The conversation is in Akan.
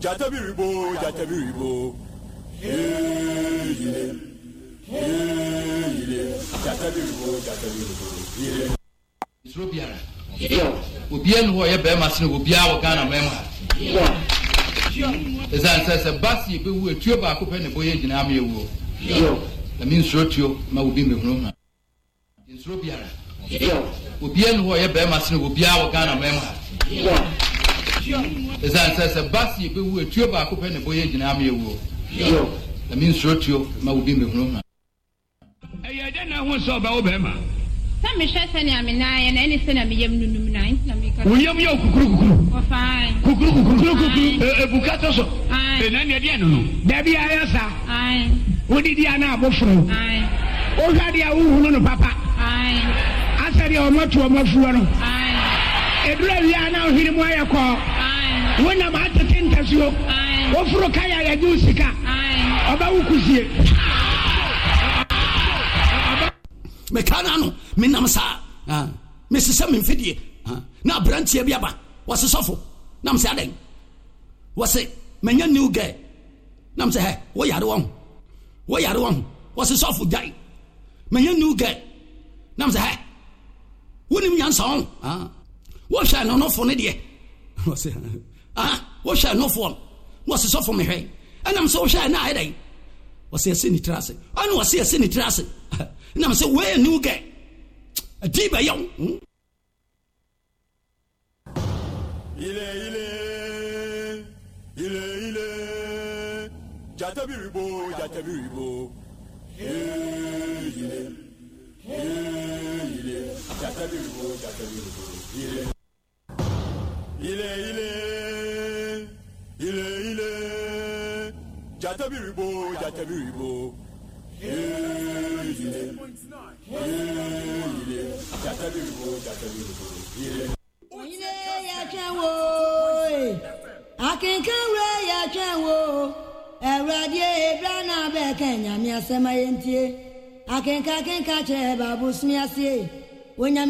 Jatabiribo. Srobiara. Obian who ye be masin obia wo Ghana mema. Ezan say basi be wu etuo ba ko pe ne boye gina am yewu. Na min srotuo ma obi mehunu ma. Srobiara. Obian who ye be masin obia wo Ghana mema. Ezan say basi be wu etuo ba ko pe ne boye gina am yewu. Na min srotuo ma obi mehunu ma. Eye de na ho so ba wo be ma. Me shasani amina ya na any sena me yam nunum na na me ka. Wo yam yo kukuru. O fine. Kukuru. Ebukato so. E na ne de no. Da bi aya sa. Ai. Wo di dia na abofro. Ai. O hwa dia wo hunu no papa. Ai. Asari o matu o mafuwa no. Ai. Edura wi ana o hiri mu ayako. Ai. Wo na ma tatentasuo. Ai. Wo furo kaya ya ju sika. Ai. Oba wo kusie. Mekana no menam sa mesese memfedie na brantie bia ba wase sofo nam se aden wase menya new girl nam se he wo yare won wase sofo jai menya new girl nam se he wonim nyansa on wo hwa no no fo ne de wase wo hwa no fo wase sofo me hwe enam se wo hwa na aden wase ese ni trase anu wase ese ni trase nam say we new guy a diba young ile jatabiribo jatabiribo Kenya mi asema yentie akenka che babu smiasie wonya